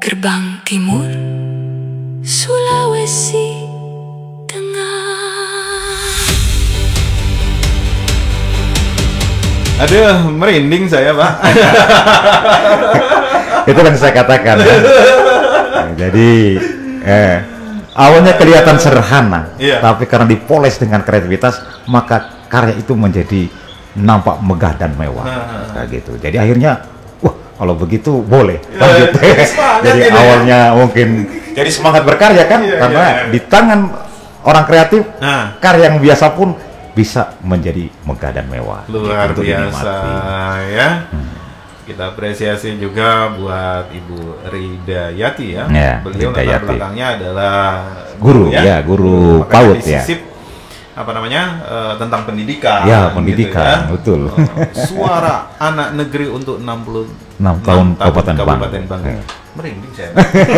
Gerbang Timur, Sulawesi Tengah. Aduh, merinding saya, Pak. Itu yang saya katakan ya. Jadi awalnya kelihatan sederhana, Iya. tapi karena dipoles dengan kreativitas, maka karya itu menjadi nampak megah dan mewah. Kayak gitu. Jadi akhirnya, wah kalau begitu boleh lanjut. Jadi ini. awalnya mungkin jadi semangat berkarya kan, Iya, karena iya. di tangan orang kreatif, Nah. karya yang biasa pun bisa menjadi megah dan mewah. Luar Untuk biasa dinikmati. ya. Kita apresiasi juga buat Ibu Ridayati ya. Ya, Beliau latar Ridayati. belakangnya adalah Guru, ya, guru Makanya PAUD, ya. disisip, apa namanya, tentang pendidikan. Ya, pendidikan, gitu betul. Suara anak negeri untuk 66 tahun Kabupaten Kabupaten Bang. Bangka. Merinding saya.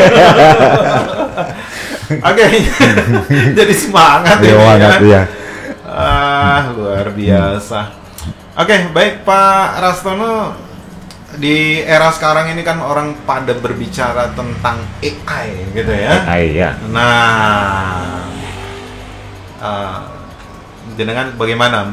Oke, jadi semangat Iya, ini banget, ya. ya. Luar biasa. Oke, baik Pak Rastono. Di era sekarang ini kan orang pada berbicara tentang AI gitu ya. AI ya. Nah, jenengan bagaimana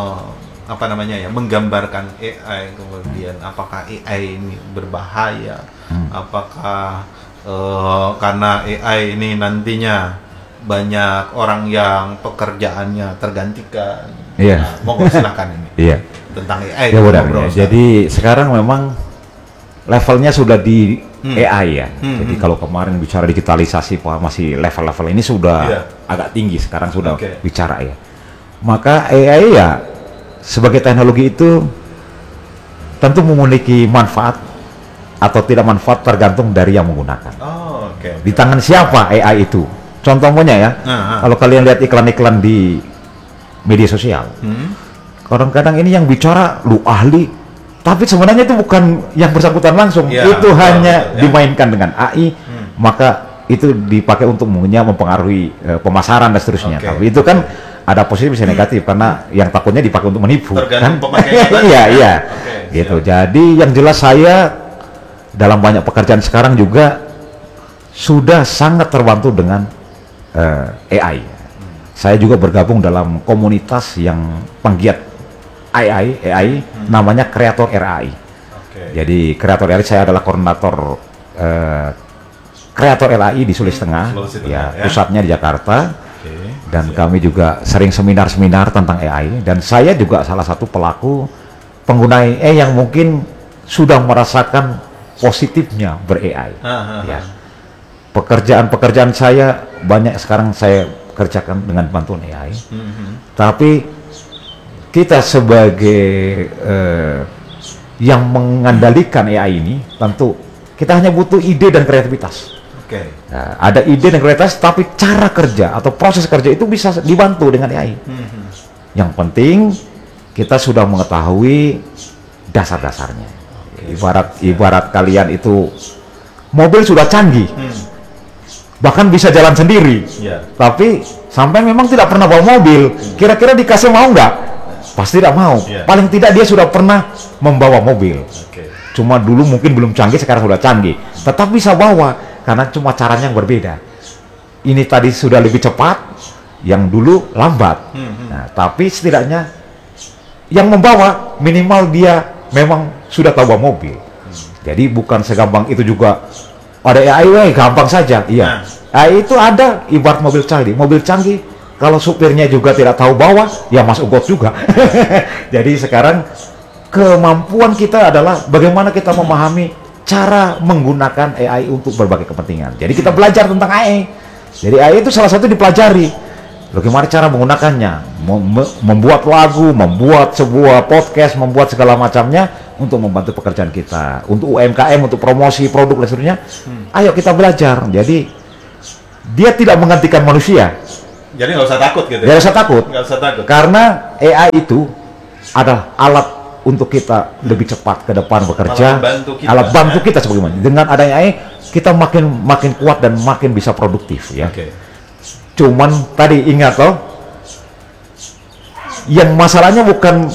menggambarkan AI, kemudian apakah AI ini berbahaya? Apakah karena AI ini nantinya banyak orang yang pekerjaannya tergantikan? Iya. Nah, monggo silakan ini. Iya. Tentang AI. Ya benar. ngobrol Ya. sekarang. Jadi sekarang memang levelnya sudah di AI ya. Jadi kalau kemarin bicara digitalisasi masih level-level ini sudah Iya. agak tinggi, sekarang sudah Oke. bicara ya. Maka AI ya sebagai teknologi itu tentu memiliki manfaat atau tidak manfaat tergantung dari yang menggunakan. Oh, oke. Di tangan siapa AI itu? Contohnya ya, kalau kalian lihat iklan-iklan di media sosial, kadang-kadang ini yang bicara lu ahli, tapi sebenarnya itu bukan yang bersangkutan langsung, Ya, itu betul, hanya betul, ya. dimainkan dengan AI, maka itu dipakai untuk mempengaruhi pemasaran dan seterusnya. Oke. Tapi itu kan ada positif bisa negatif, karena yang takutnya dipakai untuk menipu. Tergantung kan? pemakainya tadi. Iya, iya. Oke, Gitu. siap. Jadi yang jelas saya dalam banyak pekerjaan sekarang juga sudah sangat terbantu dengan AI. Saya juga bergabung dalam komunitas yang penggiat AI, namanya Kreator RAI. Oke. Jadi Kreator RAI, saya adalah koordinator Kreator RAI di Sulawesi Tengah, Sulawesi Tengah, ya, ya. pusatnya di Jakarta. Oke. Dan kami juga sering seminar-seminar tentang AI, dan saya juga salah satu pelaku pengguna AI yang mungkin sudah merasakan positifnya ber-AI. Ya. Pekerjaan-pekerjaan saya banyak sekarang saya kerjakan dengan bantuan AI. Tapi kita sebagai yang mengandalkan AI ini, tentu kita hanya butuh ide dan kreativitas. Oke. Nah, ada ide dan kreativitas, tapi cara kerja atau proses kerja itu bisa dibantu dengan AI. Yang penting kita sudah mengetahui dasar-dasarnya. Ibarat kalian itu mobil sudah canggih, bahkan bisa jalan sendiri. Iya. Tapi sampai memang tidak pernah bawa mobil, kira-kira dikasih mau nggak? Pasti tidak mau. Iya. Paling tidak dia sudah pernah membawa mobil. Oke. Cuma dulu mungkin belum canggih, sekarang sudah canggih. Tetap bisa bawa, karena cuma caranya yang berbeda. Ini tadi sudah lebih cepat, yang dulu lambat. Nah, tapi setidaknya yang membawa minimal dia memang sudah tahu bawa mobil. Jadi bukan segampang itu juga. Ada AI, gampang saja. Iya. AI itu ada ibarat mobil canggih. Mobil canggih, kalau supirnya juga tidak tahu bawa, ya masuk got juga. Jadi sekarang kemampuan kita adalah bagaimana kita memahami cara menggunakan AI untuk berbagai kepentingan. Jadi kita belajar tentang AI. Jadi AI itu salah satu dipelajari. Bagaimana cara menggunakannya, membuat lagu, membuat sebuah podcast, membuat segala macamnya untuk membantu pekerjaan kita, untuk UMKM, untuk promosi produk dan seterusnya. Ayo kita belajar. Jadi dia tidak menggantikan manusia. Jadi nggak usah takut gitu. Jangan usah takut. Nggak usah takut. Karena AI itu adalah alat untuk kita lebih cepat ke depan bekerja. Alat bantu kita, Alat bantu ya. kita sebagaimana. Dengan adanya AI, kita makin kuat dan makin bisa produktif ya. Oke. Cuman tadi ingat loh, yang masalahnya bukan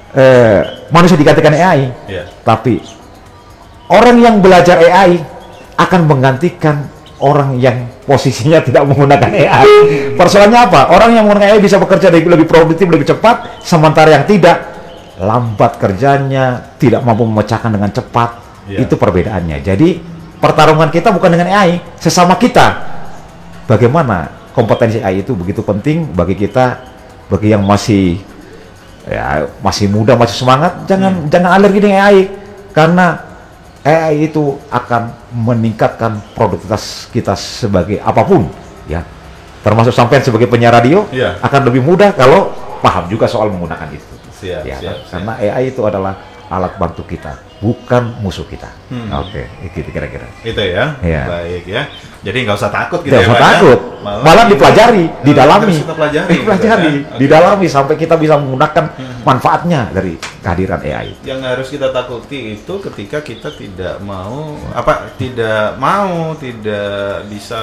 manusia digantikan AI, Iya. tapi orang yang belajar AI akan menggantikan orang yang posisinya tidak menggunakan AI. Persoalannya apa? Orang yang menggunakan AI bisa bekerja lebih produktif, lebih cepat, sementara yang tidak lambat kerjanya, tidak mampu memecahkan dengan cepat. Itu perbedaannya. Jadi pertarungan kita bukan dengan AI, sesama kita. Bagaimana kompetensi AI itu begitu penting bagi kita, bagi yang masih muda, masih semangat, jangan alergi dengan AI, karena AI itu akan meningkatkan produktivitas kita sebagai apapun, ya. Termasuk sampai sebagai penyiar radio, akan lebih mudah kalau paham juga soal menggunakan itu. Karena AI itu adalah alat bantu kita, bukan musuh kita. Oke, itu kira-kira. Itu ya. Baik ya. Jadi nggak usah takut gitu. Nggak usah takut, malah dipelajari, didalami, didalami sampai kita bisa menggunakan manfaatnya dari kehadiran AI. Yang harus kita takuti itu ketika kita tidak bisa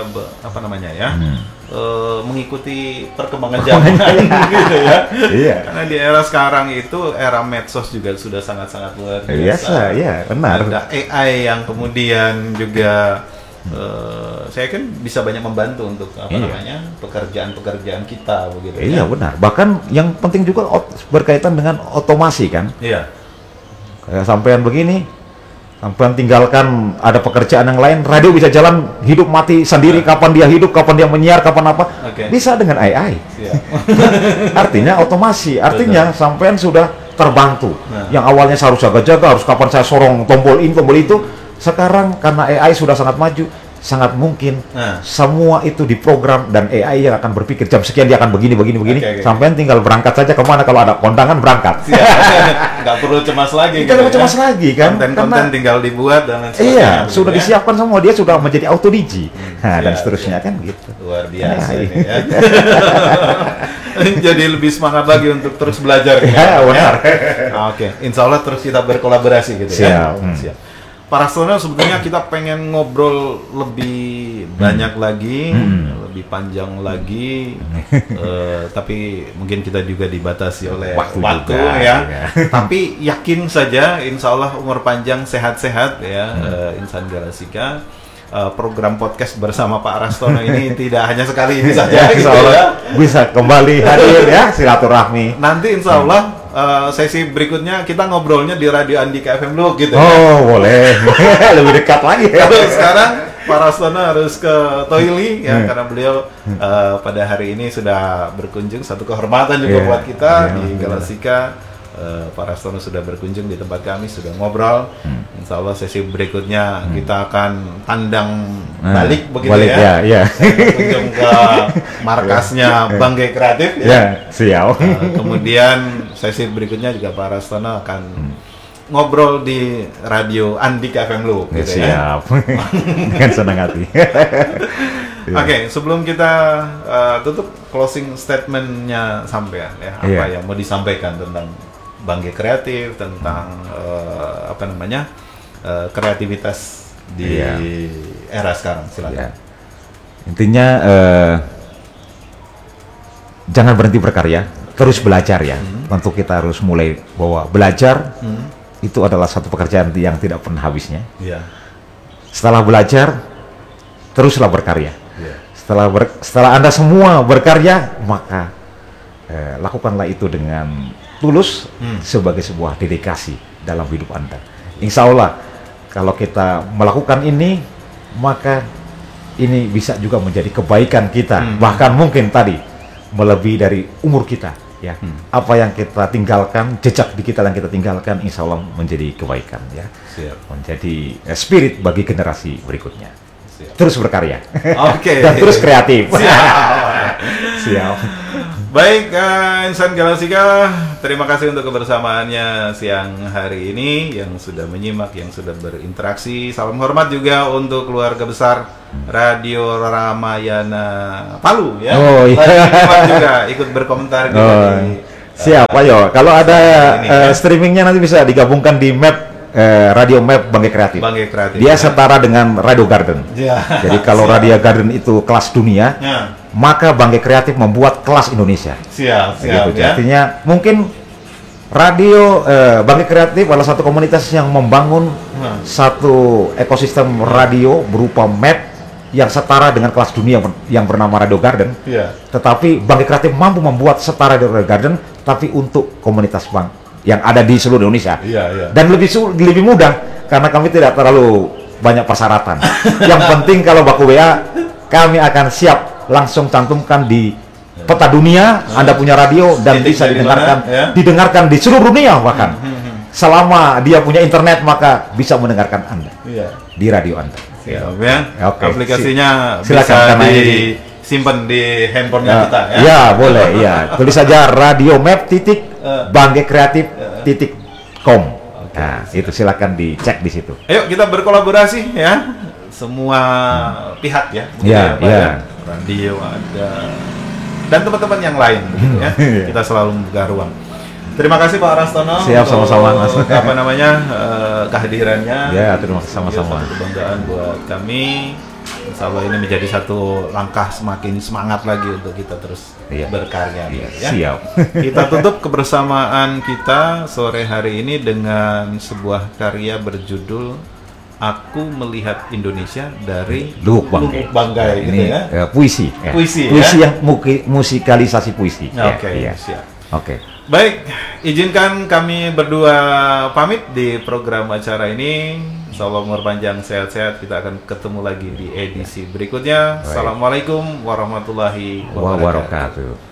mengikuti perkembangan zaman gitu ya. Karena di era sekarang itu era medsos juga sudah sangat-sangat luar biasa. Iya, benar. Ada AI yang kemudian juga saya kan bisa banyak membantu untuk pekerjaan-pekerjaan kita begitu. Iya, benar. Bahkan yang penting juga berkaitan dengan otomasi kan. Iya. Kayak sampean begini, sampean tinggalkan ada pekerjaan yang lain, radio bisa jalan hidup mati sendiri, kapan dia hidup, kapan dia menyiar, kapan apa. Bisa dengan AI. Artinya otomasi, artinya sampean sudah terbantu. Yang awalnya saya harus jaga-jaga, harus kapan saya sorong tombol ini, tombol itu. Sekarang karena AI sudah sangat maju, sangat mungkin semua itu diprogram dan AI yang akan berpikir jam sekian dia akan begini. Sampai tinggal berangkat saja kemana, kalau ada kondangan berangkat. Nggak perlu cemas lagi. Nggak perlu cemas lagi kan? Konten tinggal dibuat dan lain sebagainya. Iya, sudah disiapkan semua, dia sudah menjadi autodigi. Dan seterusnya kan gitu. Luar biasa ini ya. Jadi lebih semangat lagi untuk terus belajar. Benar. Oke, insya Allah terus kita berkolaborasi gitu ya. Siap. Para Rastono, sebetulnya kita pengen ngobrol lebih banyak lagi, lebih panjang lagi, tapi mungkin kita juga dibatasi oleh waktu ya. Tapi yakin saja, insya Allah umur panjang, sehat-sehat ya, Insan Galasika. Program podcast bersama Pak Rastono ini tidak hanya sekali ini saja, insya Allah bisa kembali hadir ya, silaturahmi. Nanti insya Allah sesi berikutnya kita ngobrolnya di Radio Andika FM dulu gitu. Boleh. Lebih dekat lagi. Kalau sekarang Pak Rastono harus ke Toili ya, karena beliau pada hari ini sudah berkunjung, satu kehormatan juga buat kita di Galasika. Pak Rastono sudah berkunjung di tempat kami, sudah ngobrol. Insya Allah sesi berikutnya kita akan tandang balik begitu ya. Berkunjung ke markasnya Banggai Kreatif ya. Siap. Kemudian sesi berikutnya juga Pak Rastono akan ngobrol di Radio Andika FM Lu gitu. Siap. Dengan senang hati. Oke, sebelum kita tutup, closing statement-nya sampean ya, apa yang mau disampaikan tentang Banggai Kreatif, tentang kreativitas di era sekarang, silakan. Intinya jangan berhenti berkarya, terus belajar ya. Tentu kita harus mulai bahwa belajar itu adalah satu pekerjaan yang tidak pernah habisnya. Setelah belajar, teruslah berkarya. Setelah Anda semua berkarya, maka lakukanlah itu dengan tulus sebagai sebuah dedikasi dalam hidup Anda. Insya Allah kalau kita melakukan ini, maka ini bisa juga menjadi kebaikan kita, bahkan mungkin tadi melebihi dari umur kita ya. Apa yang kita tinggalkan, jejak di kita yang kita tinggalkan, insya Allah menjadi kebaikan ya. Menjadi spirit bagi generasi berikutnya. Terus berkarya. Dan terus kreatif. Siap. Baik, Insan Galasika, terima kasih untuk kebersamaannya siang hari ini, yang sudah menyimak, yang sudah berinteraksi. Salam hormat juga untuk keluarga besar Radio Ramayana Palu ya. Juga ikut berkomentar gitu. Siap, ayo. Kalau ada streamingnya nanti bisa digabungkan di map Radio Map Banggai Kreatif. Dia setara dengan Radio Garden. Jadi kalau Radio Garden itu kelas dunia, maka Banggai Kreatif membuat kelas Indonesia. Siap. Gitu. Artinya mungkin Radio Bangkit Kreatif adalah satu komunitas yang membangun satu ekosistem radio berupa map yang setara dengan kelas dunia yang bernama Radio Garden. Iya. Tetapi Bangkit Kreatif mampu membuat setara Radio Garden, tapi untuk komunitas bank yang ada di seluruh Indonesia. Iya, iya. Dan lebih mudah karena kami tidak terlalu banyak persyaratan. Yang penting kalau baku WA, kami akan siap langsung cantumkan di peta dunia. Anda punya radio dan Titik bisa dari didengarkan, mana, ya? didengarkan di seluruh dunia bahkan. Selama dia punya internet maka bisa mendengarkan Anda Iya. di radio Anda. Siap ya. Oke. Aplikasinya Silakan, bisa karena ini disimpan di handphonenya Ya, kita ya. ya boleh ya. Tulis saja radio map titik Bangkit Kreatif titik com. Nah, itu silakan dicek di situ. Ayo kita berkolaborasi ya. Semua pihak ya. Mungkin Ya, ada ya. Radio ada dan teman-teman yang lain begitu ya. Kita selalu membuka ruang. Terima kasih Pak Rastono. Siap, untuk, sama-sama, Mas. Apa namanya kehadirannya. Ya, terima kasih sama-sama. Satu kebanggaan buat kami. Insya Allah ini menjadi satu langkah semakin semangat lagi untuk kita terus Iya. berkarya. Iya, ya. siap. Kita tutup kebersamaan kita sore hari ini dengan sebuah karya berjudul Aku Melihat Indonesia dari Lubuk Banggai. Banggai gitu Ini ya. puisi. Ya. Puisi, Puisi ya. yang musikalisasi puisi. Ya, Oke, iya. siap. Oke. Baik, izinkan kami berdua pamit di program acara ini. Insya Allah umur panjang, sehat-sehat. Kita akan ketemu lagi di edisi berikutnya. Baik. Assalamualaikum warahmatullahi wabarakatuh. Wabarakatuh.